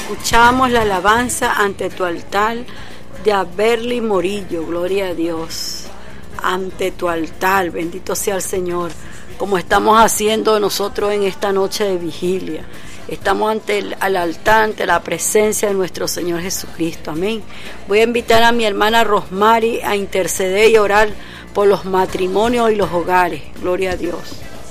Escuchamos la alabanza ante tu altar de Aberly Morillo, gloria a Dios. Ante tu altar, bendito sea el Señor, como estamos haciendo nosotros en esta noche de vigilia. Estamos ante al altar, ante la presencia de nuestro Señor Jesucristo, amén. Voy a invitar a mi hermana Rosmary a interceder y orar por los matrimonios y los hogares, gloria a Dios.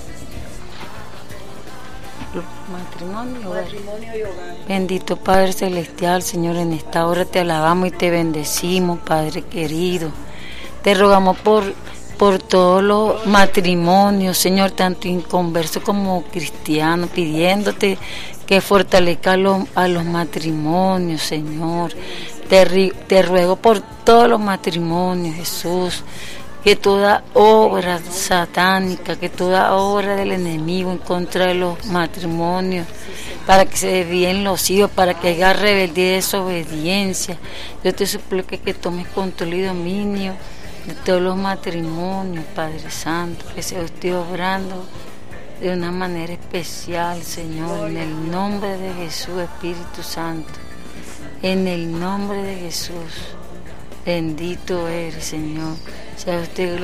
Matrimonio y hogar. Bendito Padre Celestial, Señor, en esta hora te alabamos y te bendecimos, Padre querido. Te rogamos por todos los matrimonios, Señor, tanto inconversos como cristianos, pidiéndote que fortalezca a los matrimonios, Señor. Te ruego por todos los matrimonios, Jesús, que toda obra satánica, que toda obra del enemigo en contra de los matrimonios, para que se desvíen los hijos, para que haya rebeldía y desobediencia. Yo te suplico que tomes control y dominio de todos los matrimonios, Padre Santo, que sea usted obrando de una manera especial, Señor, en el nombre de Jesús, Espíritu Santo, en el nombre de Jesús. Bendito eres, Señor. Sea usted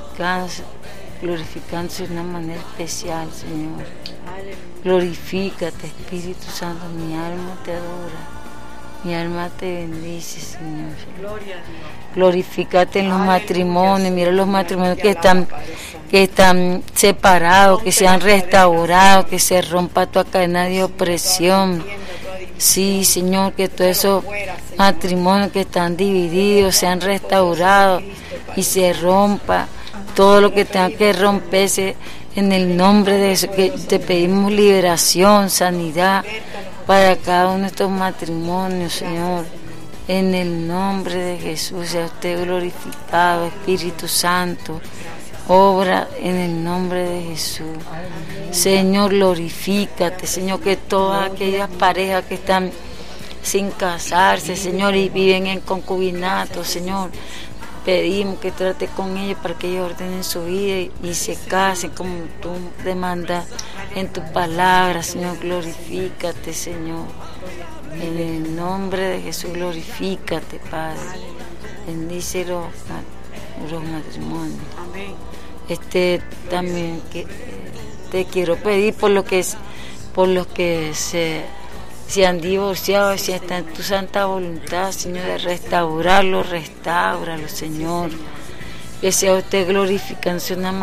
glorificándose de una manera especial, Señor. Glorifícate, Espíritu Santo. Mi alma te adora. Mi alma te bendice, Señor. Glorifícate en los matrimonios. Mira los matrimonios que están separados, que se han restaurado, que se rompa toda cadena de opresión. Sí, Señor, que todos esos matrimonios que están divididos sean restaurados y se rompa todo lo que tenga que romperse en el nombre de Jesús. Que te pedimos liberación, sanidad para cada uno de estos matrimonios, Señor. En el nombre de Jesús, sea usted glorificado, Espíritu Santo. Obra en el nombre de Jesús. Señor, glorifícate, Señor, que todas aquellas parejas que están sin casarse, Señor, y viven en concubinato, Señor, pedimos que trate con ellos para que ellos ordenen su vida y se casen como tú demandas en tu palabra, Señor. Glorifícate, Señor. En el nombre de Jesús, glorifícate, Padre. Bendice los matrimonios. Amén. También que te quiero pedir por los que se han divorciado, si está en tu santa voluntad, Señor, de restáuralo, Señor. Que sea usted glorificándose una